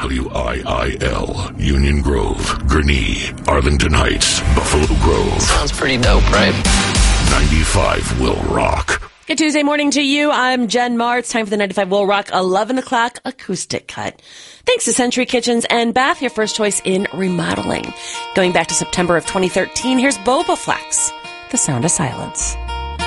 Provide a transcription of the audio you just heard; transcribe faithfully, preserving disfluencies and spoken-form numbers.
W I I L, Union Grove, Gurnee, Arlington Heights, Buffalo Grove. Sounds pretty dope, right? ninety-five will rock. Good Tuesday morning to you. I'm Jen Marr. It's time for the ninety-five Will Rock eleven o'clock acoustic cut. Thanks to Century Kitchens and Bath, your first choice in remodeling. Going back to September of twenty thirteen, here's Boba Flex, The Sound of Silence.